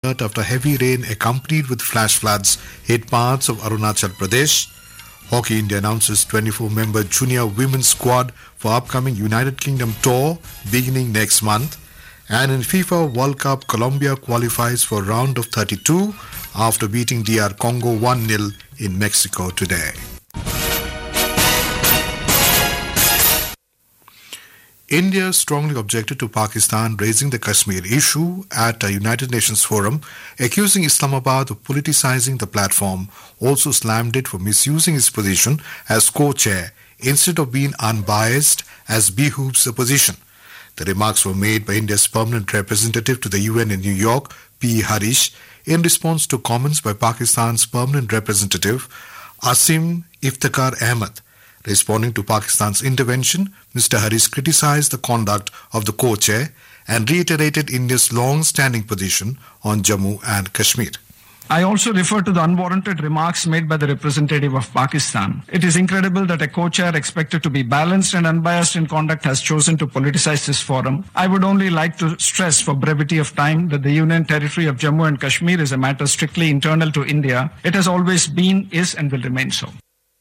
alert after heavy rain accompanied with flash floods hit parts of Arunachal Pradesh. Hockey India announces 24-member junior women's squad for upcoming United Kingdom tour beginning next month. And in FIFA World Cup, Colombia qualifies for round of 32 after beating DR Congo 1-0 in Mexico today. India strongly objected to Pakistan raising the Kashmir issue at a United Nations forum, accusing Islamabad of politicizing the platform, also slammed it for misusing its position as co-chair instead of being unbiased as behooves the position. The remarks were made by India's permanent representative to the UN in New York, P. Harish, in response to comments by Pakistan's permanent representative, Asim Iftikhar Ahmed. Responding to Pakistan's intervention, Mr. Harish criticized the conduct of the co-chair and reiterated India's long-standing position on Jammu and Kashmir. I also refer to the unwarranted remarks made by the representative of Pakistan. It is incredible that a co-chair expected to be balanced and unbiased in conduct has chosen to politicize this forum. I would only like to stress for brevity of time that the Union territory of Jammu and Kashmir is a matter strictly internal to India. It has always been, is and will remain so.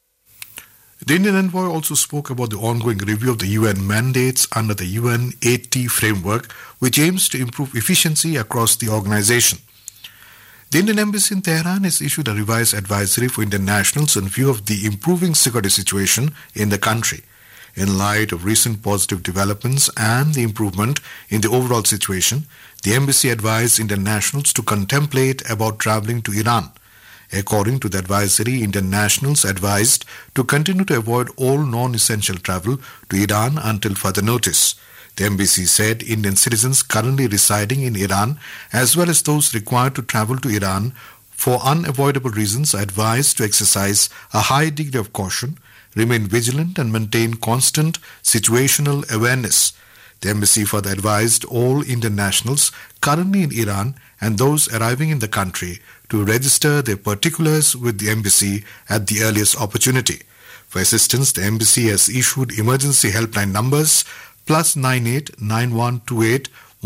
The Indian envoy also spoke about the ongoing review of the UN mandates under the UN 80 framework, which aims to improve efficiency across the organization. The Indian Embassy in Tehran has issued a revised advisory for Indian nationals in view of the improving security situation in the country. In light of recent positive developments and the improvement in the overall situation, the embassy advised Indian nationals to contemplate about traveling to Iran. According to the advisory, Indian nationals advised to continue to avoid all non-essential travel to Iran until further notice. The embassy said Indian citizens currently residing in Iran, as well as those required to travel to Iran for unavoidable reasons, are advised to exercise a high degree of caution, remain vigilant and maintain constant situational awareness. The embassy further advised all Indian nationals currently in Iran and those arriving in the country to register their particulars with the embassy at the earliest opportunity. For assistance, the embassy has issued emergency helpline numbers +98 9128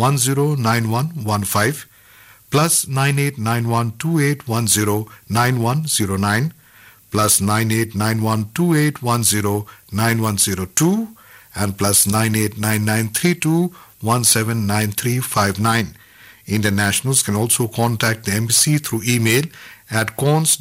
109115, +98 9128 109109, +98 9128 109102, and +98 9932 179359. Indian nationals can also contact the embassy through email at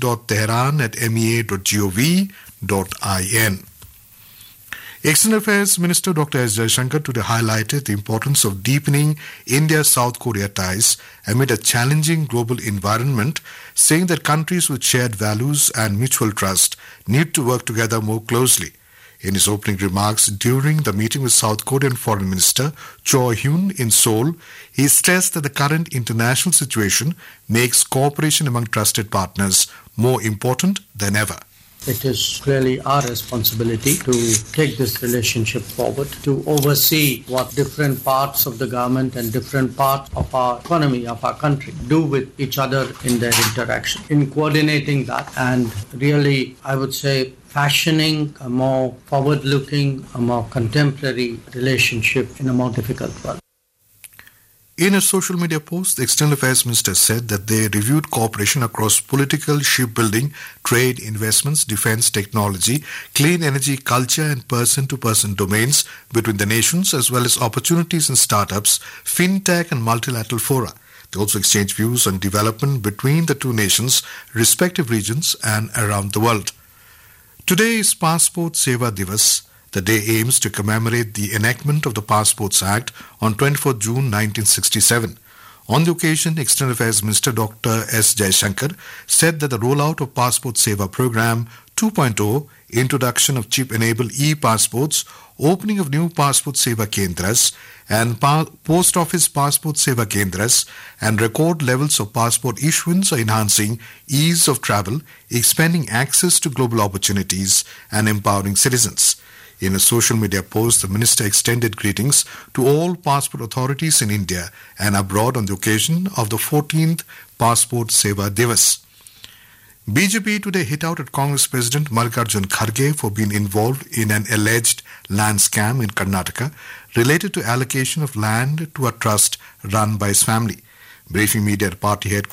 cons.tehran@mea.gov.in. External Affairs Minister Dr. S. Jaishankar today highlighted the importance of deepening India-South Korea ties amid a challenging global environment, saying that countries with shared values and mutual trust need to work together more closely. In his opening remarks during the meeting with South Korean Foreign Minister Cho Hyun in Seoul, he stressed that the current international situation makes cooperation among trusted partners more important than ever. It is clearly our responsibility to take this relationship forward, to oversee what different parts of the government and different parts of our economy, of our country, do with each other in their interaction. In coordinating that and really, I would say, fashioning a more forward-looking, a more contemporary relationship in a more difficult world. In a social media post, the External Affairs Minister said that they reviewed cooperation across political, shipbuilding, trade, investments, defense, technology, clean energy, culture and person-to-person domains between the nations, as well as opportunities in startups, fintech and multilateral fora. They also exchanged views on development between the two nations' respective regions and around the world. Today is Passport Seva Divas. The day aims to commemorate the enactment of the Passports Act on 24 June 1967. On the occasion, External Affairs Minister Dr. S. Jaishankar said that the rollout of Passport Seva Program 2.0, introduction of chip-enabled e-passports, opening of new Passport Seva Kendras and Post Office Passport Seva Kendras and record levels of passport issuance are enhancing ease of travel, expanding access to global opportunities and empowering citizens. In a social media post, the minister extended greetings to all passport authorities in India and abroad on the occasion of the 14th Passport Seva Divas. BJP today hit out at Congress President Mallikarjun Kharge for being involved in an alleged land scam in Karnataka related to allocation of land to a trust run by his family. Briefing media at party headquarters